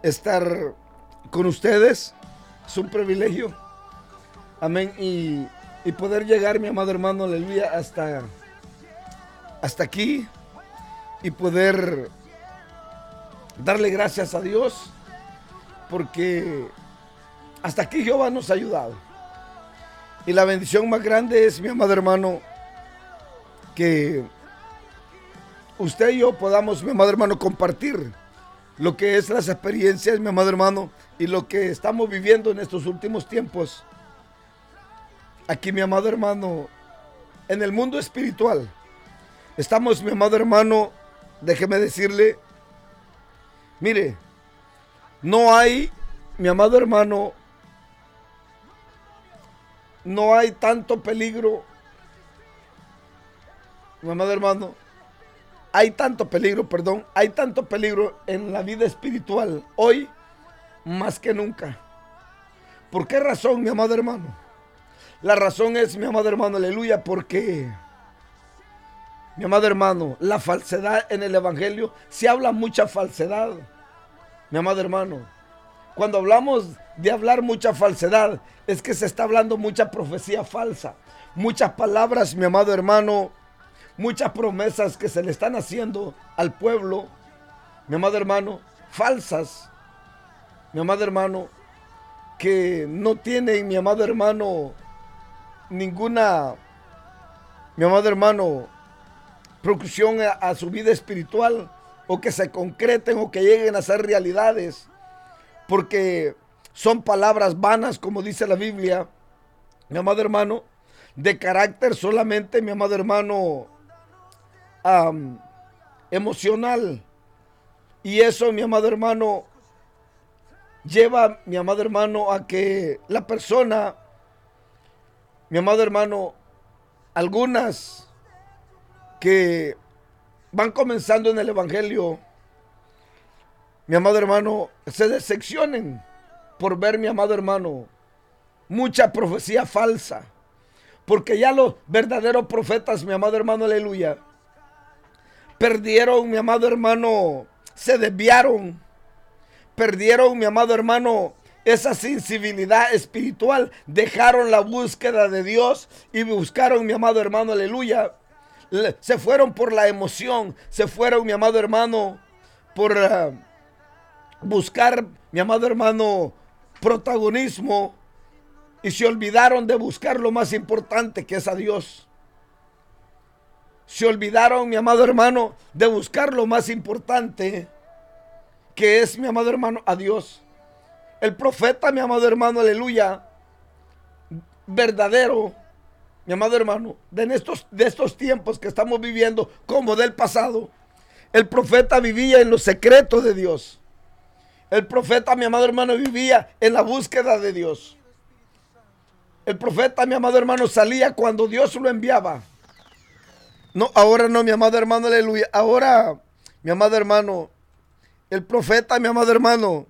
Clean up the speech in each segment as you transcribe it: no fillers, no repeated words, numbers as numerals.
estar con ustedes. Es un privilegio. Amén. Y poder llegar, mi amado hermano, aleluya, hasta aquí. Y poder darle gracias a Dios. Porque hasta aquí Jehová nos ha ayudado. Y la bendición más grande es, mi amado hermano, que usted y yo podamos, mi amado hermano, compartir lo que es las experiencias, mi amado hermano, y lo que estamos viviendo en estos últimos tiempos. Aquí, mi amado hermano, en el mundo espiritual. Estamos, mi amado hermano, déjeme decirle, mire, no hay, mi amado hermano, no hay tanto peligro, mi amado hermano, hay tanto peligro en la vida espiritual hoy más que nunca. ¿Por qué razón, mi amado hermano? La razón es, mi amado hermano, aleluya, porque, mi amado hermano, la falsedad en el evangelio, se habla mucha falsedad, mi amado hermano. Cuando hablamos de hablar mucha falsedad, es que se está hablando mucha profecía falsa, muchas palabras, mi amado hermano, muchas promesas que se le están haciendo al pueblo, mi amado hermano, falsas, mi amado hermano, que no tienen, mi amado hermano, ninguna, mi amado hermano, producción a su vida espiritual, o que se concreten o que lleguen a ser realidades, porque son palabras vanas, como dice la Biblia, mi amado hermano, de carácter solamente, mi amado hermano, emocional. Y eso, mi amado hermano, lleva, mi amado hermano, a que la persona, mi amado hermano, algunas que van comenzando en el evangelio, mi amado hermano, se decepcionen por ver, mi amado hermano, mucha profecía falsa, porque ya los verdaderos profetas, mi amado hermano, aleluya, perdieron, mi amado hermano, se desviaron, perdieron, mi amado hermano, esa sensibilidad espiritual, dejaron la búsqueda de Dios y buscaron, mi amado hermano, aleluya, se fueron por la emoción, se fueron, mi amado hermano, por buscar, mi amado hermano, protagonismo, y se olvidaron de buscar lo más importante, que es a Dios. Se olvidaron, mi amado hermano, de buscar lo más importante, que es, mi amado hermano, a Dios. El profeta, mi amado hermano, aleluya, verdadero, mi amado hermano, de estos tiempos que estamos viviendo, como del pasado, el profeta vivía en los secretos de Dios. El profeta, mi amado hermano, vivía en la búsqueda de Dios. El profeta, mi amado hermano, salía cuando Dios lo enviaba. No, ahora no, mi amado hermano, aleluya. Ahora, mi amado hermano, el profeta, mi amado hermano,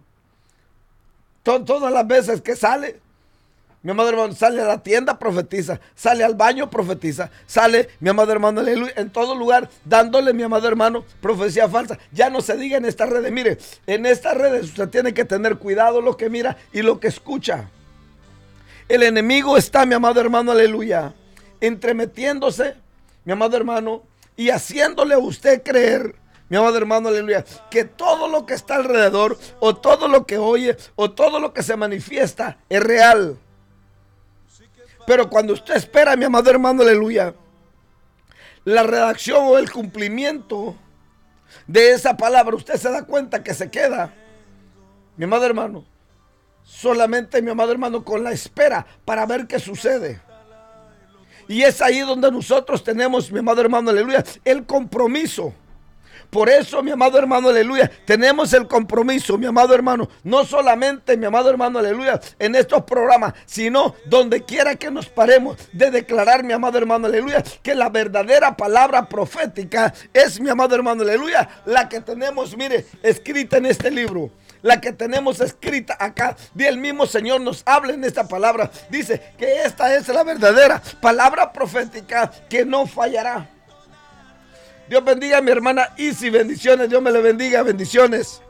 todas las veces que sale, mi amado hermano, sale a la tienda, profetiza, sale al baño, profetiza, sale, mi amado hermano, aleluya, en todo lugar, dándole, mi amado hermano, profecía falsa. Ya no se diga en estas redes, mire, en estas redes usted tiene que tener cuidado lo que mira y lo que escucha. El enemigo está, mi amado hermano, aleluya, entremetiéndose, mi amado hermano, y haciéndole a usted creer, mi amado hermano, aleluya, que todo lo que está alrededor, o todo lo que oye, o todo lo que se manifiesta es real. Pero cuando usted espera, mi amado hermano, aleluya, la redacción o el cumplimiento de esa palabra, usted se da cuenta que se queda, mi amado hermano, solamente, mi amado hermano, con la espera para ver qué sucede. Y es ahí donde nosotros tenemos, mi amado hermano, aleluya, el compromiso. Por eso, mi amado hermano, aleluya, tenemos el compromiso, mi amado hermano, no solamente, mi amado hermano, aleluya, en estos programas, sino donde quiera que nos paremos, de declarar, mi amado hermano, aleluya, que la verdadera palabra profética es, mi amado hermano, aleluya, la que tenemos, mire, escrita en este libro. La que tenemos escrita acá, el mismo Señor nos habla en esta palabra. Dice que esta es la verdadera palabra profética que no fallará. Dios bendiga a mi hermana Isi, bendiciones, Dios me le bendiga, bendiciones.